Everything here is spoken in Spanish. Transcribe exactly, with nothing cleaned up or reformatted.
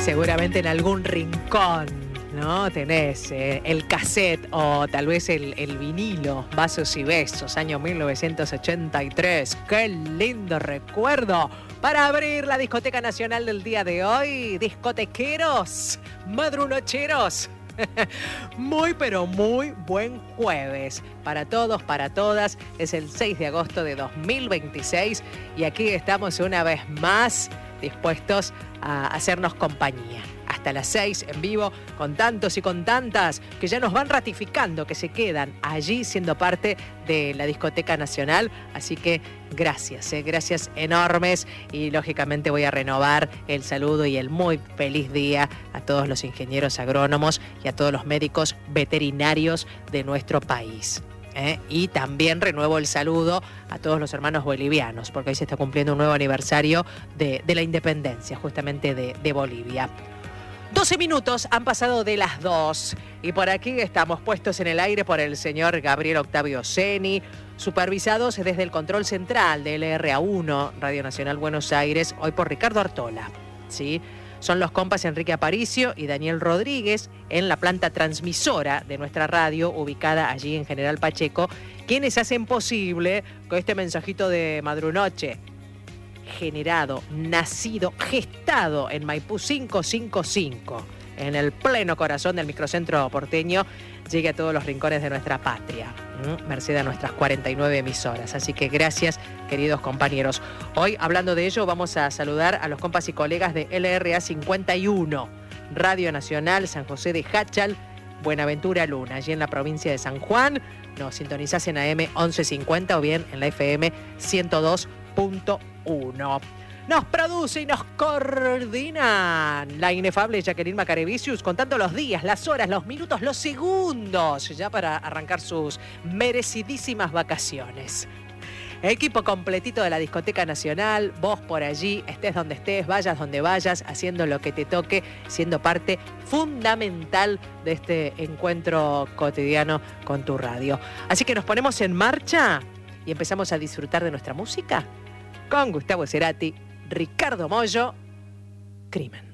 Seguramente en algún rincón, ¿no? Tenés eh, el cassette o tal vez el, el vinilo, Vasos y Besos, año mil novecientos ochenta y tres. ¡Qué lindo recuerdo! Para abrir la discoteca nacional del día de hoy, discotequeros, madrunocheros. Muy, pero muy buen jueves para todos, para todas. Es el seis de agosto de dos mil veintiséis y aquí estamos una vez más dispuestos a hacernos compañía. Hasta las seis en vivo con tantos y con tantas que ya nos van ratificando que se quedan allí siendo parte de la discoteca nacional. Así que gracias, eh, gracias enormes y lógicamente voy a renovar el saludo y el muy feliz día a todos los ingenieros agrónomos y a todos los médicos veterinarios de nuestro país. ¿Eh? Y también renuevo el saludo a todos los hermanos bolivianos, porque hoy se está cumpliendo un nuevo aniversario de, de la independencia, justamente de, de Bolivia. doce minutos han pasado de las dos y por aquí estamos puestos en el aire por el señor Gabriel Octavio Ceni, supervisados desde el control central de L R A uno, Radio Nacional Buenos Aires, hoy por Ricardo Artola, ¿sí? Son los compas Enrique Aparicio y Daniel Rodríguez en la planta transmisora de nuestra radio, ubicada allí en General Pacheco, quienes hacen posible que este mensajito de Madrunoche, generado, nacido, gestado en Maipú quinientos cincuenta y cinco, en el pleno corazón del microcentro porteño, llegue a todos los rincones de nuestra patria, ¿m? merced a nuestras cuarenta y nueve emisoras. Así que gracias, queridos compañeros. Hoy, hablando de ello, vamos a saludar a los compas y colegas de L R A cincuenta y uno, Radio Nacional San José de Jáchal, Buenaventura Luna, allí en la provincia de San Juan. Nos sintonizás en A M once cincuenta o bien en la F M ciento dos punto uno. Nos produce y nos coordina la inefable Jacqueline Macarevicius, contando los días, las horas, los minutos, los segundos, ya para arrancar sus merecidísimas vacaciones. Equipo completito de la Discoteca Nacional, vos por allí, estés donde estés, vayas donde vayas, haciendo lo que te toque, siendo parte fundamental de este encuentro cotidiano con tu radio. Así que nos ponemos en marcha y empezamos a disfrutar de nuestra música con Gustavo Cerati, Ricardo Mollo, Crimen.